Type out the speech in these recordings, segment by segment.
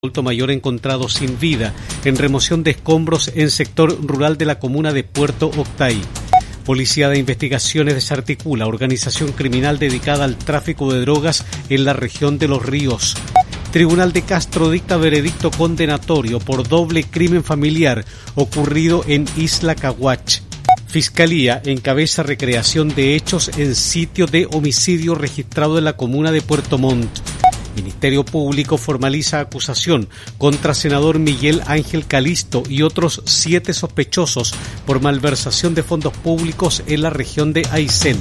Adulto mayor encontrado sin vida en remoción de escombros en sector rural de la comuna de Puerto Octay. Policía de Investigaciones desarticula organización criminal dedicada al tráfico de drogas en la región de Los Ríos. Tribunal de Castro dicta veredicto condenatorio por doble crimen familiar ocurrido en Isla Caguach. Fiscalía encabeza recreación de hechos en sitio de homicidio registrado en la comuna de Puerto Montt. Ministerio Público formaliza acusación contra senador Miguel Ángel Calisto y otros 7 sospechosos por malversación de fondos públicos en la región de Aysén.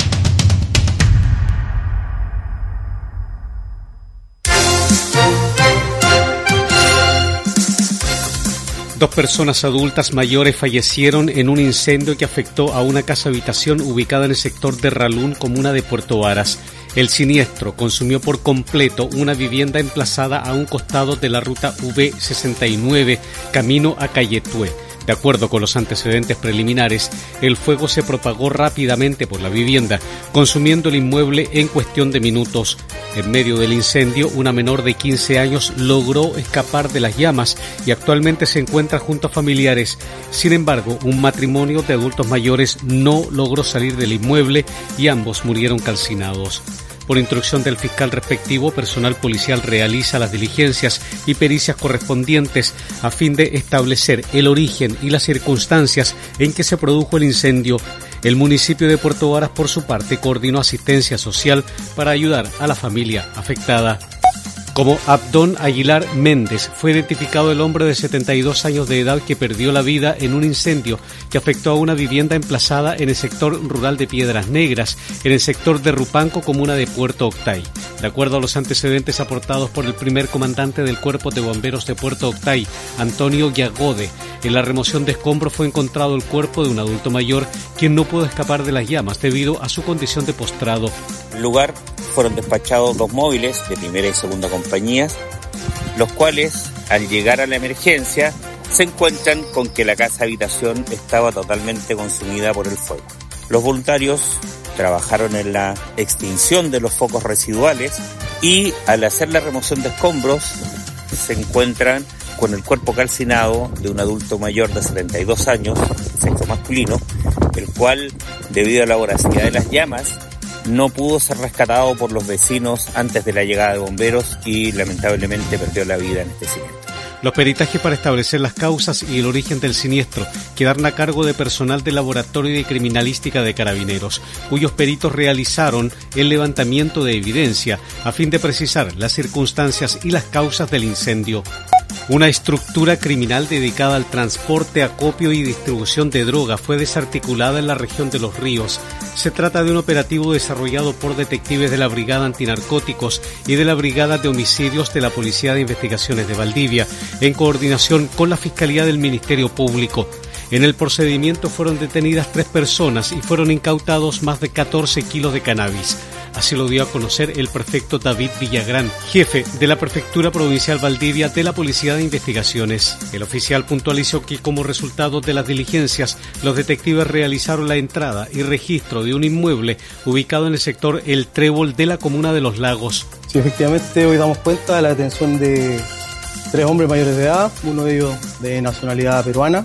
Dos personas adultas mayores fallecieron en un incendio que afectó a una casa habitación ubicada en el sector de Ralún, comuna de Puerto Varas. El siniestro consumió por completo una vivienda emplazada a un costado de la ruta V69, camino a Cayetue. De acuerdo con los antecedentes preliminares, el fuego se propagó rápidamente por la vivienda, consumiendo el inmueble en cuestión de minutos. En medio del incendio, una menor de 15 años logró escapar de las llamas y actualmente se encuentra junto a familiares. Sin embargo, un matrimonio de adultos mayores no logró salir del inmueble y ambos murieron calcinados. Por instrucción del fiscal respectivo, personal policial realiza las diligencias y pericias correspondientes a fin de establecer el origen y las circunstancias en que se produjo el incendio. El municipio de Puerto Varas, por su parte, coordinó asistencia social para ayudar a la familia afectada. Como Abdón Aguilar Méndez, fue identificado el hombre de 72 años de edad que perdió la vida en un incendio que afectó a una vivienda emplazada en el sector rural de Piedras Negras, en el sector de Rupanco, comuna de Puerto Octay. De acuerdo a los antecedentes aportados por el primer comandante del Cuerpo de Bomberos de Puerto Octay, Antonio Yagode, en la remoción de escombros fue encontrado el cuerpo de un adulto mayor quien no pudo escapar de las llamas debido a su condición de postrado. En el lugar fueron despachados 2 móviles de primera y segunda compañías, los cuales, al llegar a la emergencia, se encuentran con que la casa habitación estaba totalmente consumida por el fuego. Los voluntarios trabajaron en la extinción de los focos residuales y, al hacer la remoción de escombros, se encuentran con el cuerpo calcinado de un adulto mayor de 72 años, sexo masculino, el cual, debido a la voracidad de las llamas, no pudo ser rescatado por los vecinos antes de la llegada de bomberos y lamentablemente perdió la vida en este siniestro. Los peritajes para establecer las causas y el origen del siniestro quedaron a cargo de personal del Laboratorio de Criminalística de Carabineros, cuyos peritos realizaron el levantamiento de evidencia a fin de precisar las circunstancias y las causas del incendio. Una estructura criminal dedicada al transporte, acopio y distribución de droga fue desarticulada en la región de Los Ríos. Se trata de un operativo desarrollado por detectives de la Brigada Antinarcóticos y de la Brigada de Homicidios de la Policía de Investigaciones de Valdivia, en coordinación con la Fiscalía del Ministerio Público. En el procedimiento fueron detenidas 3 personas y fueron incautados más de 14 kilos de cannabis. Así lo dio a conocer el prefecto David Villagrán, jefe de la Prefectura Provincial Valdivia de la Policía de Investigaciones. El oficial puntualizó que como resultado de las diligencias, los detectives realizaron la entrada y registro de un inmueble ubicado en el sector El Trébol de la comuna de Los Lagos. Sí, efectivamente, hoy damos cuenta de la detención de 3 hombres mayores de edad, uno de ellos de nacionalidad peruana,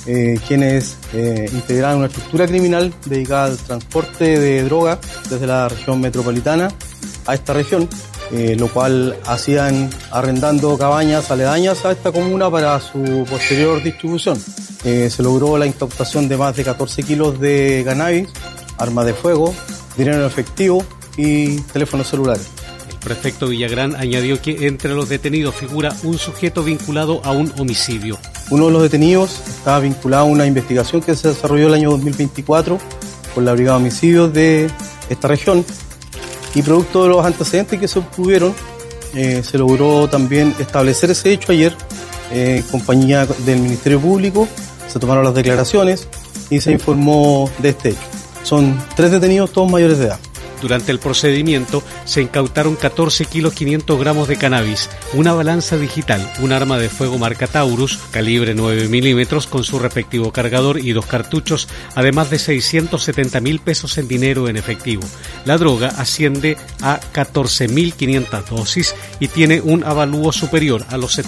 quienes integraban una estructura criminal dedicada al transporte de droga desde la región metropolitana a esta región, lo cual hacían arrendando cabañas aledañas a esta comuna para su posterior distribución. Se logró la incautación de más de 14 kilos de cannabis, armas de fuego, dinero en efectivo y teléfonos celulares. El prefecto Villagrán añadió que entre los detenidos figura un sujeto vinculado a un homicidio. Uno de los detenidos está vinculado a una investigación que se desarrolló el año 2024 por la Brigada de Homicidios de esta región y producto de los antecedentes que se obtuvieron se logró también establecer ese hecho ayer en compañía del Ministerio Público. Se tomaron las declaraciones y se informó de este hecho. Son 3 detenidos, todos mayores de edad. Durante el procedimiento se incautaron 14 kilos 500 gramos de cannabis, una balanza digital, un arma de fuego marca Taurus, calibre 9 milímetros con su respectivo cargador y 2 cartuchos, además de 670.000 pesos en dinero en efectivo. La droga asciende a 14.500 dosis y tiene un avalúo superior a los